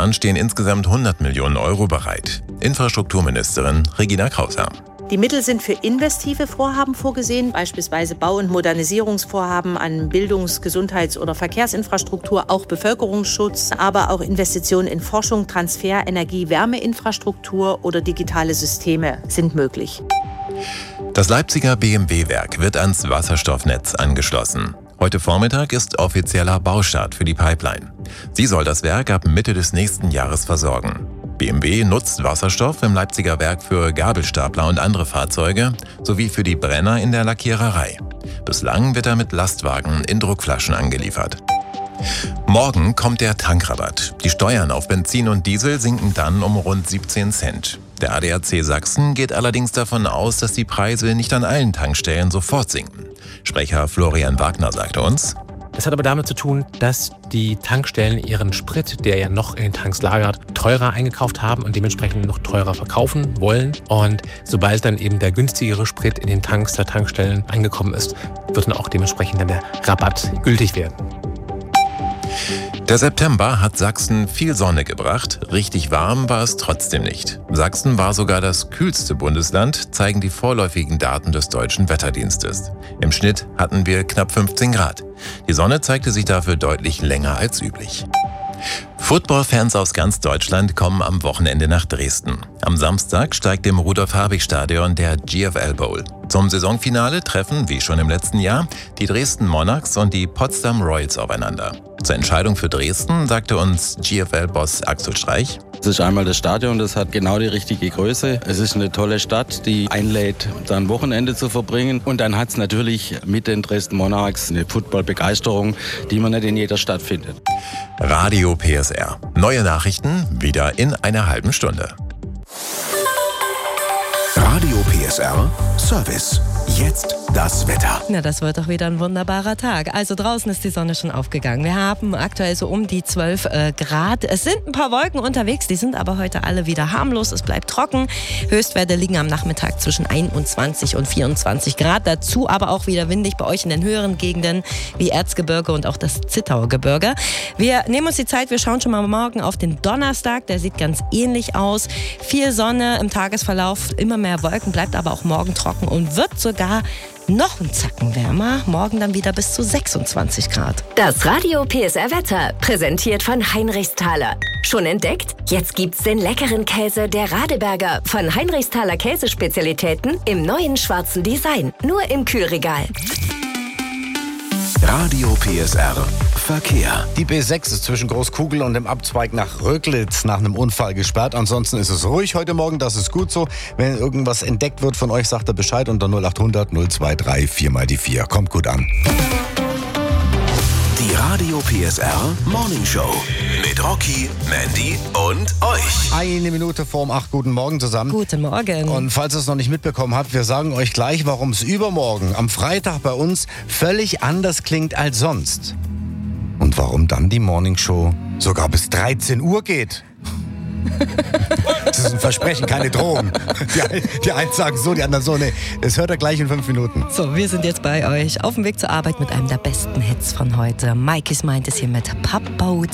Jahren stehen insgesamt 100 Millionen Euro bereit. Infrastrukturministerin Regina Krauser. Die Mittel sind für investive Vorhaben vorgesehen, beispielsweise Bau- und Modernisierungsvorhaben an Bildungs-, Gesundheits- oder Verkehrsinfrastruktur, auch Bevölkerungsschutz, aber auch Investitionen in Forschung, Transfer, Energie, Wärmeinfrastruktur oder digitale Systeme sind möglich. Das Leipziger BMW-Werk wird ans Wasserstoffnetz angeschlossen. Heute Vormittag ist offizieller Baustart für die Pipeline. Sie soll das Werk ab Mitte des nächsten Jahres versorgen. BMW nutzt Wasserstoff im Leipziger Werk für Gabelstapler und andere Fahrzeuge sowie für die Brenner in der Lackiererei. Bislang wird er mit Lastwagen in Druckflaschen angeliefert. Morgen kommt der Tankrabatt. Die Steuern auf Benzin und Diesel sinken dann um rund 17 Cent. Der ADAC Sachsen geht allerdings davon aus, dass die Preise nicht an allen Tankstellen sofort sinken. Sprecher Florian Wagner sagte uns: Das hat aber damit zu tun, dass die Tankstellen ihren Sprit, der ja noch in den Tanks lagert, teurer eingekauft haben und dementsprechend noch teurer verkaufen wollen. Und sobald dann eben der günstigere Sprit in den Tanks der Tankstellen angekommen ist, wird dann auch dementsprechend dann der Rabatt gültig werden. Der September hat Sachsen viel Sonne gebracht, richtig warm war es trotzdem nicht. Sachsen war sogar das kühlste Bundesland, zeigen die vorläufigen Daten des Deutschen Wetterdienstes. Im Schnitt hatten wir knapp 15 Grad. Die Sonne zeigte sich dafür deutlich länger als üblich. Footballfans aus ganz Deutschland kommen am Wochenende nach Dresden. Am Samstag steigt im Rudolf-Habich-Stadion der GFL Bowl. Zum Saisonfinale treffen, wie schon im letzten Jahr, die Dresden Monarchs und die Potsdam Royals aufeinander. Zur Entscheidung für Dresden sagte uns GFL-Boss Axel Streich: Es ist einmal das Stadion, das hat genau die richtige Größe. Es ist eine tolle Stadt, die einlädt, da ein Wochenende zu verbringen. Und dann hat es natürlich mit den Dresden Monarchs eine Football-Begeisterung, die man nicht in jeder Stadt findet. Radio PSR. Neue Nachrichten wieder in einer halben Stunde. Radio PSR Service. Jetzt das Wetter. Na, das wird doch wieder ein wunderbarer Tag. Also draußen ist die Sonne schon aufgegangen. Wir haben aktuell so um die 12 Grad. Es sind ein paar Wolken unterwegs, die sind aber heute alle wieder harmlos. Es bleibt trocken. Höchstwerte liegen am Nachmittag zwischen 21 und 24 Grad. Dazu aber auch wieder windig bei euch in den höheren Gegenden wie Erzgebirge und auch das Zittauer Gebirge. Wir nehmen uns die Zeit, wir schauen schon mal morgen auf den Donnerstag. Der sieht ganz ähnlich aus. Viel Sonne im Tagesverlauf, immer mehr Wolken, bleibt aber auch morgen trocken und wird sogar noch ein Zacken wärmer. Morgen dann wieder bis zu 26 Grad. Das Radio PSR Wetter, präsentiert von Heinrichsthaler. Schon entdeckt? Jetzt gibt's den leckeren Käse der Radeberger von Heinrichsthaler Käsespezialitäten im neuen schwarzen Design. Nur im Kühlregal. Radio PSR Verkehr. Die B6 ist zwischen Großkugel und dem Abzweig nach Röglitz nach einem Unfall gesperrt. Ansonsten ist es ruhig heute Morgen, das ist gut so. Wenn irgendwas entdeckt wird von euch, sagt ihr Bescheid unter 0800 023 4x4. Kommt gut an. Die Radio PSR Morning Show mit Rocky, Mandy und euch. Eine Minute vorm 8. Guten Morgen zusammen. Guten Morgen. Und falls ihr es noch nicht mitbekommen habt, wir sagen euch gleich, warum es übermorgen am Freitag bei uns völlig anders klingt als sonst. Und warum dann die Morning Show sogar bis 13 Uhr geht. Das ist ein Versprechen, keine Drohung. Die einen sagen so, die anderen so. Nee, das hört ihr gleich in 5 Minuten. So, wir sind jetzt bei euch auf dem Weg zur Arbeit mit einem der besten Hits von heute. Mike is Mind ist hier mit Pub Boat.